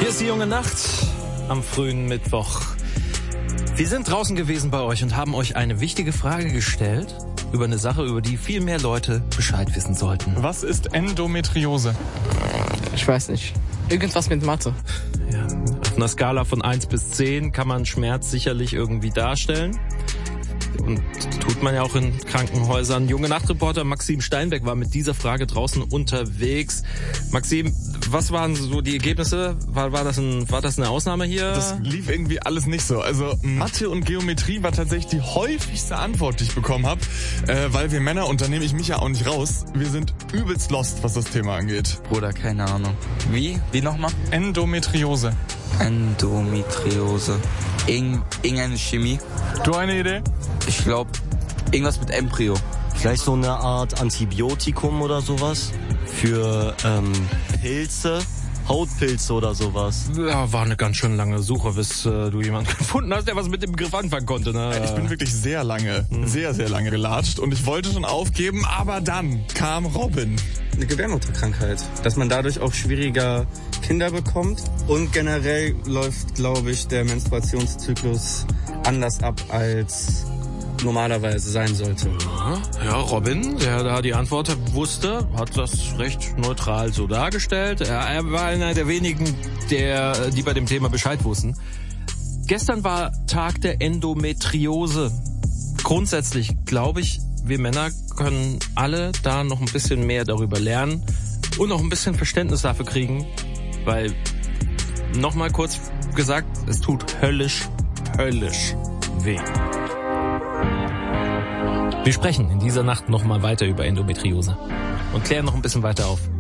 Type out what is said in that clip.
Hier ist die junge Nacht am frühen Mittwoch. Wir sind draußen gewesen bei euch und haben euch eine wichtige Frage gestellt über eine Sache, über die viel mehr Leute Bescheid wissen sollten. Was ist Endometriose? Ich weiß nicht. Irgendwas mit Mathe. Ja, auf einer Skala von 1 bis 10 kann man Schmerz sicherlich irgendwie darstellen. Und tut man ja auch in Krankenhäusern. Junge Nachtreporter Maxim Steinbeck war mit dieser Frage draußen unterwegs. Maxim, was waren so die Ergebnisse? War das eine Ausnahme hier? Das lief irgendwie alles nicht so. Also Mathe und Geometrie war tatsächlich die häufigste Antwort, die ich bekommen habe. Weil wir Männer, und da nehme ich mich ja auch nicht raus, wir sind übelst lost, was das Thema angeht. Bruder, keine Ahnung. Wie nochmal? Endometriose. Endometriose. Irgendeine Chemie. Du eine Idee? Ich glaube, irgendwas mit Embryo. Vielleicht so eine Art Antibiotikum oder sowas für Pilze, Hautpilze oder sowas. Ja, war eine ganz schön lange Suche, bis du jemanden gefunden hast, der was mit dem Begriff anfangen konnte. Ne? Ich bin wirklich sehr lange gelatscht und ich wollte schon aufgeben, aber dann kam Robin. Eine Gebärmutterkrankheit, dass man dadurch auch schwieriger Kinder bekommt und generell läuft, glaube ich, der Menstruationszyklus anders ab als normalerweise sein sollte. Ja, Robin, der da die Antwort wusste, hat das recht neutral so dargestellt. Er war einer der wenigen, die bei dem Thema Bescheid wussten. Gestern war Tag der Endometriose. Grundsätzlich glaube ich, wir Männer können alle da noch ein bisschen mehr darüber lernen und noch ein bisschen Verständnis dafür kriegen, weil, nochmal kurz gesagt, es tut höllisch weh. Wir sprechen in dieser Nacht nochmal weiter über Endometriose und klären noch ein bisschen weiter auf.